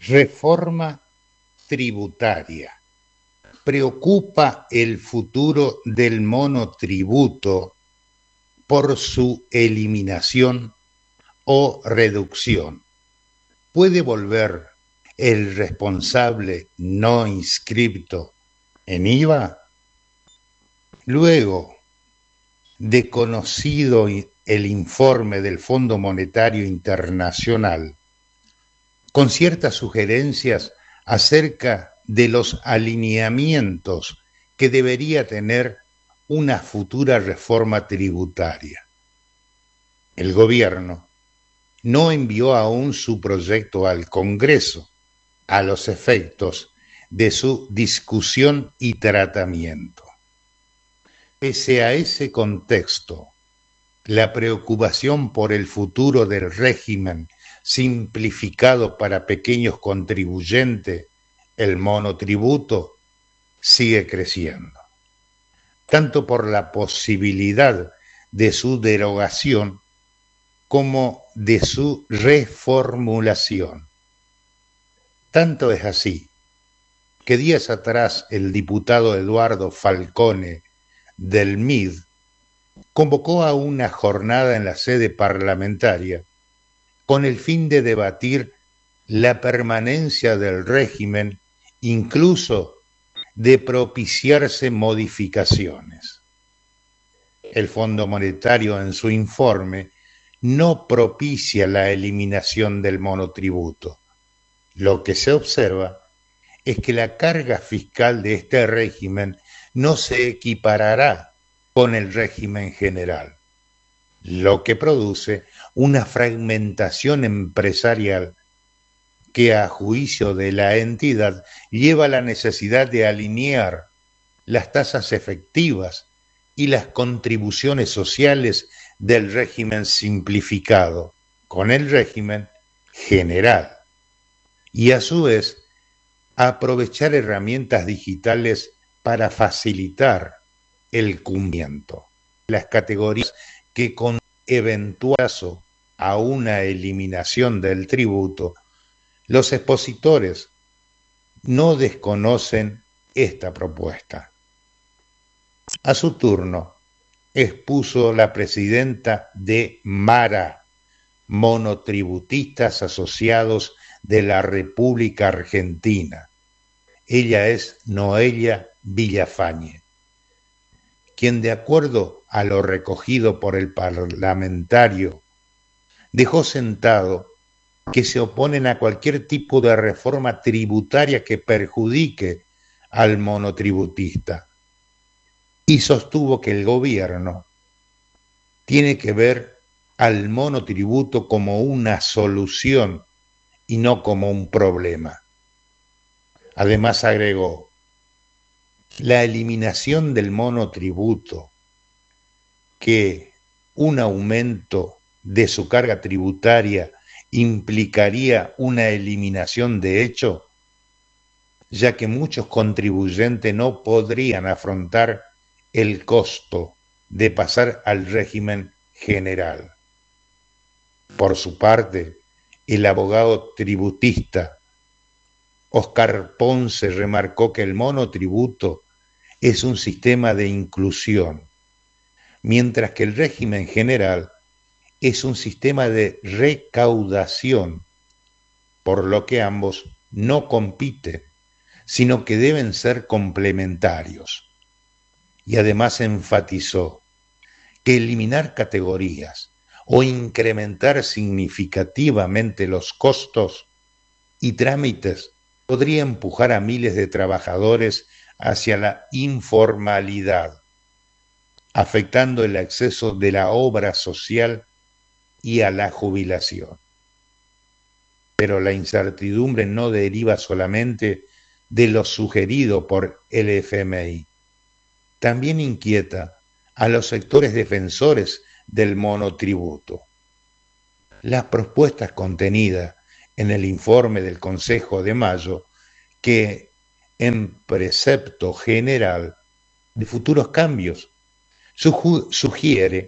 Reforma tributaria. Preocupa el futuro del monotributo por su eliminación o reducción. ¿Puede volver el responsable no inscripto en IVA? Luego de conocido el informe del Fondo Monetario Internacional, con ciertas sugerencias acerca de los alineamientos que debería tener una futura reforma tributaria. El gobierno no envió aún su proyecto al Congreso a los efectos de su discusión y tratamiento. Pese a ese contexto, la preocupación por el futuro del régimen simplificado para pequeños contribuyentes, el monotributo, sigue creciendo, tanto por la posibilidad de su derogación como de su reformulación. Tanto es así que días atrás el diputado Eduardo Falcone del MID convocó a una jornada en la sede parlamentaria con el fin de debatir la permanencia del régimen, incluso de propiciarse modificaciones. El Fondo Monetario en su informe no propicia la eliminación del monotributo. Lo que se observa es que la carga fiscal de este régimen no se equiparará con el régimen general, lo que produce una fragmentación empresarial que, a juicio de la entidad, lleva a la necesidad de alinear las tasas efectivas y las contribuciones sociales del régimen simplificado con el régimen general y, a su vez, aprovechar herramientas digitales para facilitar el cumplimiento. Las categorías que con eventual caso a una eliminación del tributo, los expositores no desconocen esta propuesta. A su turno, expuso la presidenta de MARA, Monotributistas Asociados de la República Argentina. Ella es Noelia Villafañe, quien, de acuerdo a lo recogido por el parlamentario, dejó sentado que se oponen a cualquier tipo de reforma tributaria que perjudique al monotributista y sostuvo que el gobierno tiene que ver al monotributo como una solución y no como un problema. Además agregó: la eliminación del monotributo, que un aumento de su carga tributaria implicaría una eliminación de hecho, ya que muchos contribuyentes no podrían afrontar el costo de pasar al régimen general. Por su parte, el abogado tributista Oscar Ponce remarcó que el monotributo es un sistema de inclusión, mientras que el régimen general es un sistema de recaudación, por lo que ambos no compiten, sino que deben ser complementarios. Y además enfatizó que eliminar categorías o incrementar significativamente los costos y trámites podría empujar a miles de trabajadores hacia la informalidad, afectando el acceso de la obra social y a la jubilación. Pero la incertidumbre no deriva solamente de lo sugerido por el FMI. También inquieta a los sectores defensores del monotributo. Las propuestas contenidas en el informe del Consejo de mayo, que en precepto general de futuros cambios sugiere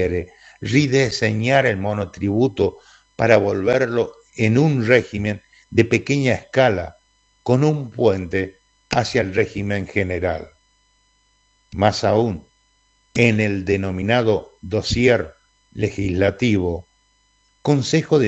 rediseñar el monotributo para volverlo en un régimen de pequeña escala con un puente hacia el régimen general. Más aún, en el denominado dossier legislativo, Consejo de